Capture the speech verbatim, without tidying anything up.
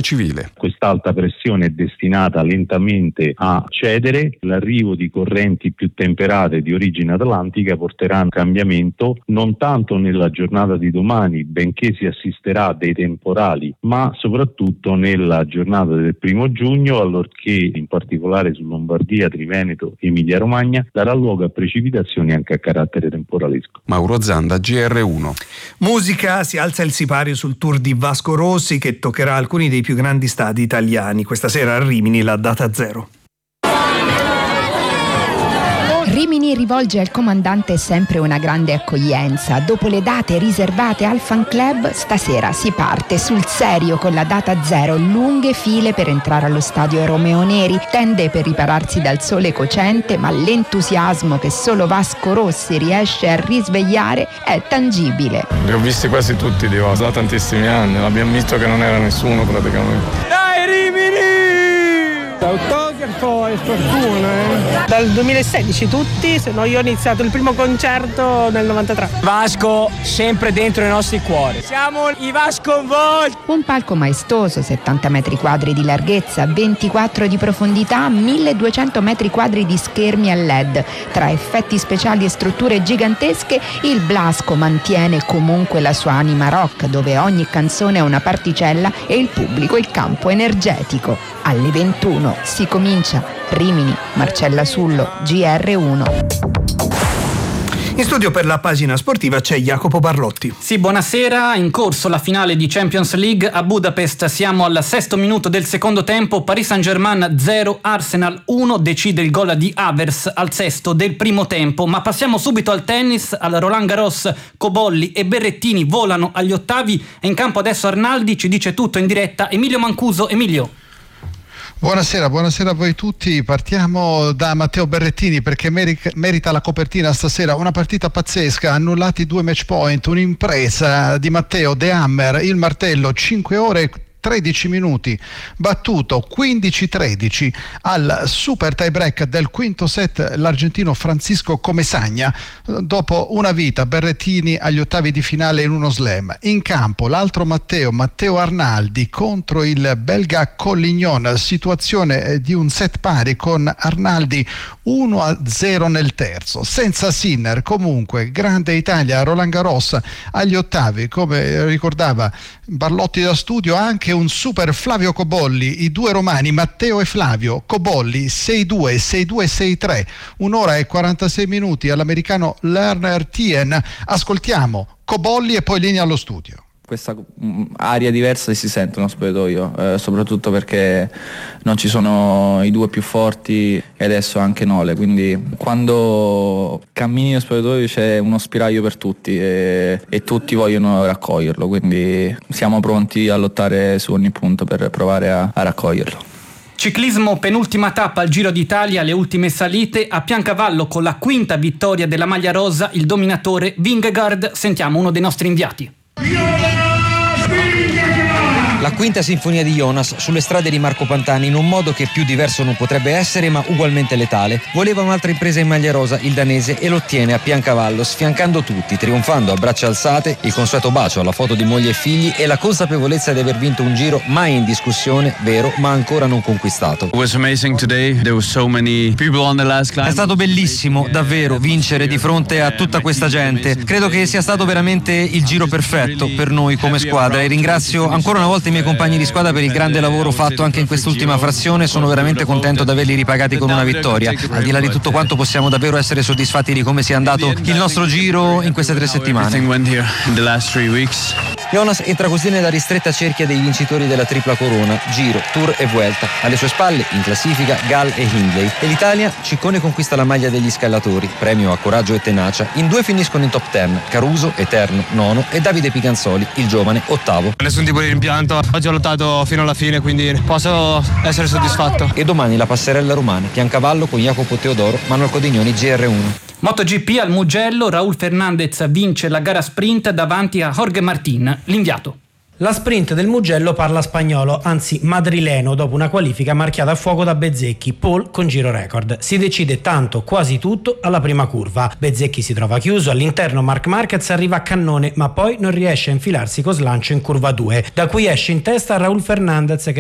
civile. Quest'alta pressione è destinata lentamente a cedere, l'arrivo di correnti più temperate di origine atlantica porterà a un cambiamento non tanto nella giornata di domani, benché si assisterà a dei temporali, ma soprattutto nella giornata del primo giugno, allorché in particolare su Lombardia, Triveneto e Emilia Romagna darà luogo a precipitazioni anche a carattere temporalesco. Mauro Zanda, G R uno. Musica, si alza il sipario sul tour di Vasco Rossi che toccherà alcuni dei più grandi stadi italiani. Questa sera a Rimini la data zero. Rimini rivolge al comandante sempre una grande accoglienza. Dopo le date riservate al fan club, stasera si parte sul serio con la data zero. Lunghe file per entrare allo stadio Romeo Neri. Tende per ripararsi dal sole cocente, ma l'entusiasmo che solo Vasco Rossi riesce a risvegliare è tangibile. Li ho visti quasi tutti di Vasco, da tantissimi anni. Abbiamo visto che non era nessuno praticamente. Dai Rimini! Autografo e fortuna, eh? Dal duemilasedici tutti, se no io ho iniziato il primo concerto nel novantatré. Vasco sempre dentro i nostri cuori. Siamo i Vasco Volt! Un palco maestoso, settanta metri quadri di larghezza, ventiquattro di profondità, milleduecento metri quadri di schermi a L E D. Tra effetti speciali e strutture gigantesche, il Blasco mantiene comunque la sua anima rock, dove ogni canzone ha una particella e il pubblico il campo energetico. Alle ventuno si comincia. Rimini, Marcella Sullo, G R uno. In studio per la pagina sportiva c'è Jacopo Barlotti. Sì, buonasera. In corso la finale di Champions League a Budapest. Siamo al sesto minuto del secondo tempo. Paris Saint-Germain zero, Arsenal uno. Decide il gol di Havertz al sesto del primo tempo. Ma passiamo subito al tennis. Al Roland Garros Cobolli e Berrettini volano agli ottavi. È in campo adesso Arnaldi. Ci dice tutto in diretta Emilio Mancuso. Emilio. Buonasera, buonasera a voi tutti. Partiamo da Matteo Berrettini perché merita la copertina stasera. Una partita pazzesca, annullati due match point, un'impresa di Matteo De Hammer, il martello, cinque ore tredici minuti, battuto quindici tredici al super tie break del quinto set l'argentino Francisco Comesaña. Dopo una vita Berrettini agli ottavi di finale in uno slam. In campo l'altro Matteo, Matteo Arnaldi contro il belga Collignon, situazione di un set pari con Arnaldi uno a zero nel terzo, senza Sinner. Comunque grande Italia, Roland Garros agli ottavi, come ricordava Barlotti da studio, anche un super Flavio Cobolli, i due romani Matteo e Flavio Cobolli sei due, sei due, sei tre, un'ora e quarantasei minuti all'americano Lerner Tien. Ascoltiamo Cobolli e poi linea allo studio. Questa aria diversa si sente nello spogliatoio, eh, soprattutto perché non ci sono i due più forti e adesso anche Nole, quindi quando cammini nello spogliatoio c'è uno spiraglio per tutti e, e tutti vogliono raccoglierlo, quindi siamo pronti a lottare su ogni punto per provare a, a raccoglierlo. Ciclismo, penultima tappa al Giro d'Italia, le ultime salite a Piancavallo con la quinta vittoria della maglia rosa, il dominatore Vingegaard. Sentiamo uno dei nostri inviati. La quinta sinfonia di Jonas sulle strade di Marco Pantani in un modo che più diverso non potrebbe essere, ma ugualmente letale. Voleva un'altra impresa in maglia rosa, il danese, e l'ottiene a Piancavallo, sfiancando tutti, trionfando a braccia alzate, il consueto bacio alla foto di moglie e figli e la consapevolezza di aver vinto un giro mai in discussione, vero, ma ancora non conquistato. È stato bellissimo, davvero, vincere di fronte a tutta questa gente. Credo che sia stato veramente il giro perfetto per noi come squadra e ringrazio ancora una volta i miei compagni di squadra per il grande lavoro fatto anche in quest'ultima frazione. Sono veramente contento di averli ripagati con una vittoria. Al di là di tutto quanto possiamo davvero essere soddisfatti di come sia andato il nostro giro in queste tre settimane. Jonas entra così nella ristretta cerchia dei vincitori della tripla corona, Giro, Tour e Vuelta. Alle sue spalle, in classifica, Gall e Hindley. E l'Italia, Ciccone conquista la maglia degli scallatori, premio a coraggio e tenacia. In due finiscono in top ten, Caruso, eterno, nono, e Davide Piganzoli, il giovane, ottavo. Nessun tipo di rimpianto, oggi ho lottato fino alla fine, quindi posso essere soddisfatto. E domani la passerella romana, Piancavallo con Jacopo Teodoro, Manuel Codignoni, G R uno. MotoGP al Mugello, Raúl Fernández vince la gara sprint davanti a Jorge Martín, l'inviato. La sprint del Mugello parla spagnolo, anzi madrileno, dopo una qualifica marchiata a fuoco da Bezzecchi, pole con giro record. Si decide tanto, quasi tutto, alla prima curva. Bezzecchi si trova chiuso, all'interno Marc Marquez arriva a cannone, ma poi non riesce a infilarsi con slancio in curva due. Da cui esce in testa Raúl Fernández, che